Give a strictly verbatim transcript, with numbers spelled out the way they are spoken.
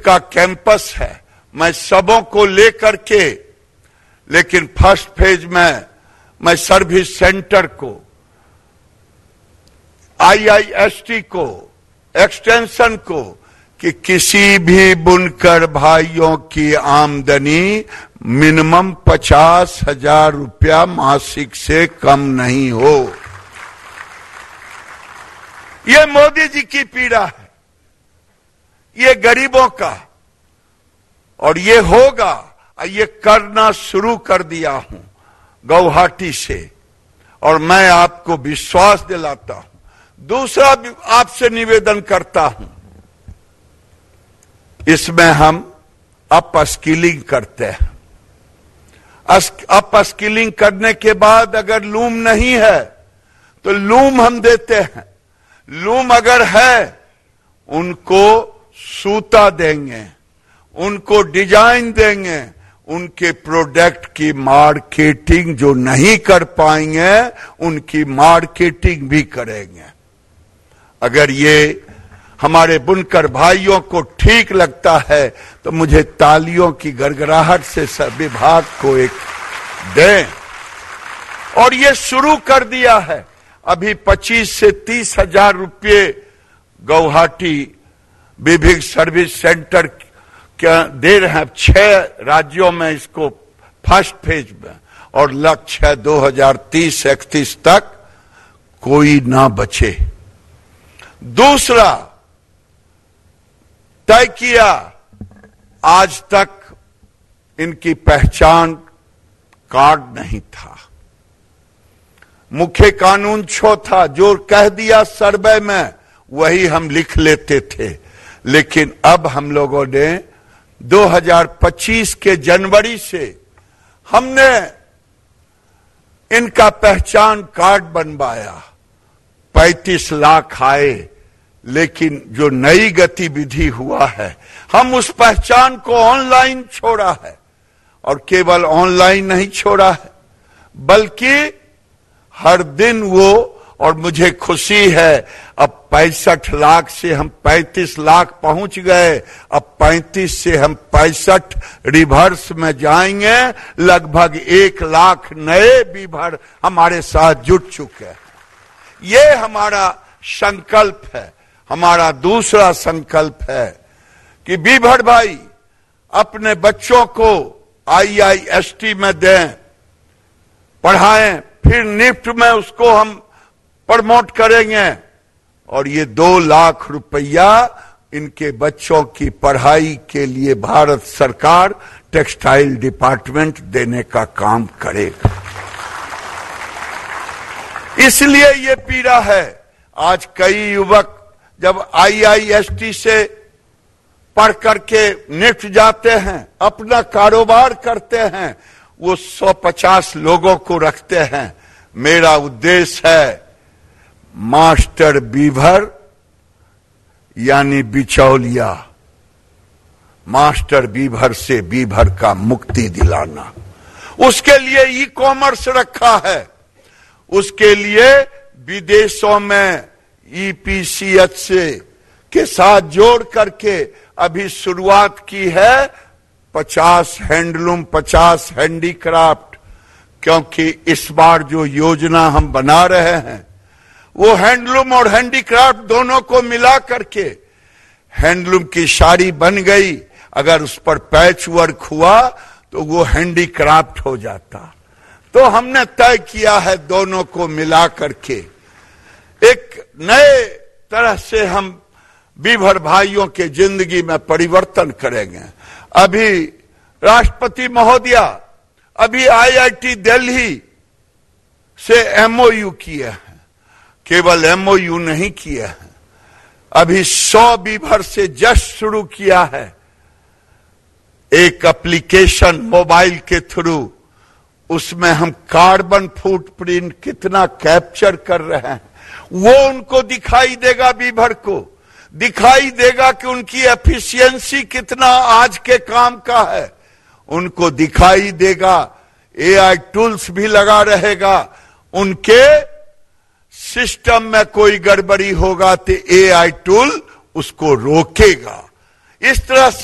उनका कैंपस है, मैं सबों को लेकर के, लेकिन फर्स्ट फेज में मैं सर्विस सेंटर को, आईआईएसटी को, एक्सटेंशन को, कि किसी भी बुनकर भाइयों की आमदनी मिनिमम पचास हजार रुपया मासिक से कम नहीं हो। ये मोदी जी की पीड़ा है, ये गरीबों का, और ये होगा। ये करना शुरू कर दिया हूं गुवाहाटी से, और मैं आपको विश्वास दिलाता हूं। दूसरा आपसे निवेदन करता हूं, इसमें हम अप स्किलिंग करते हैं। अप स्किलिंग करने के बाद अगर लूम नहीं है तो लूम हम देते हैं। लूम अगर है, उनको सूता देंगे, उनको डिजाइन देंगे, उनके प्रोडक्ट की मार्केटिंग जो नहीं कर पाएंगे उनकी मार्केटिंग भी करेंगे। अगर ये हमारे बुनकर भाइयों को ठीक लगता है तो मुझे तालियों की गड़गड़ाहट से सब विभाग को एक दें। और ये शुरू कर दिया है, अभी पच्चीस से तीस हजार रुपये गुवाहाटी विभिन्न सर्विस सेंटर क्या दे रहे हैं। छह राज्यों में इसको फर्स्ट फेज में, और लक्ष्य है दो हजार तीस इकतीस तक कोई ना बचे। दूसरा तय किया, आज तक इनकी पहचान कार्ड नहीं था, मुख्य कानून छो था, जो कह दिया सर्वे में वही हम लिख लेते थे। लेकिन अब हम लोगों ने दो हजार पच्चीस के जनवरी से हमने इनका पहचान कार्ड बनवाया। पैंतीस लाख आए, लेकिन जो नई गतिविधि हुआ है, हम उस पहचान को ऑनलाइन छोड़ा है। और केवल ऑनलाइन नहीं छोड़ा है, बल्कि हर दिन वो, और मुझे खुशी है अब पैंसठ लाख से हम पैंतीस लाख पहुंच गए। अब पैंतीस से हम पैंसठ रिवर्स में जाएंगे। लगभग एक लाख नए बीभर हमारे साथ जुट चुके हैं। ये हमारा संकल्प है। हमारा दूसरा संकल्प है कि बीभर भाई अपने बच्चों को आईआईएसटी में दें, पढ़ाएं, फिर निफ्ट में उसको हम प्रमोट करेंगे, और ये दो लाख रुपया इनके बच्चों की पढ़ाई के लिए भारत सरकार टेक्सटाइल डिपार्टमेंट देने का काम करेगा। इसलिए ये पीड़ा है। आज कई युवक जब आईआईएसटी से पढ़ करके निफ्ट जाते हैं, अपना कारोबार करते हैं, वो सौ पचास लोगों को रखते हैं। मेरा उद्देश्य है मास्टर बीभर यानी बिचौलिया, मास्टर बीभर से बीभर का मुक्ति दिलाना। उसके लिए ई कॉमर्स रखा है, उसके लिए विदेशों में ईपीसीएच से के साथ जोड़ करके अभी शुरुआत की है। पचास हैंडलूम, पचास हैंडीक्राफ्ट, क्योंकि इस बार जो योजना हम बना रहे हैं वो हैंडलूम और हैंडीक्राफ्ट दोनों को मिला करके हैंडलूम की साड़ी बन गई। अगर उस पर पैच वर्क हुआ तो वो हैंडीक्राफ्ट हो जाता। तो हमने तय किया है दोनों को मिला करके एक नए तरह से हम बीभर भाइयों के जिंदगी में परिवर्तन करेंगे। अभी राष्ट्रपति महोदया अभी आईआईटी दिल्ली से एमओयू किए हैं, केवल एमओयू नहीं किए हैं, अभी सौ बीभर से जस्ट शुरू किया है। एक एप्लीकेशन मोबाइल के थ्रू, उसमें हम कार्बन फुटप्रिंट कितना कैप्चर कर रहे हैं वो उनको दिखाई देगा। बीभर को दिखाई देगा कि उनकी एफिशिएंसी कितना आज के काम का है। उनको दिखाई देगा, एआई टूल्स भी लगा रहेगा। उनके सिस्टम में कोई गड़बड़ी होगा तो एआई टूल उसको रोकेगा। इस तरह से